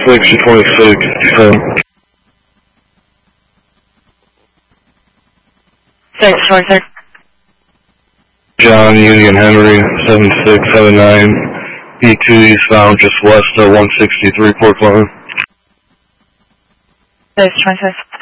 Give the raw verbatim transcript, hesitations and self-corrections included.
twenty-six to twenty-six, so. six twenty-six. John, Union Henry, seven six seven nine, B two eastbound, just west of one sixty-three Pork Line. six twenty-six.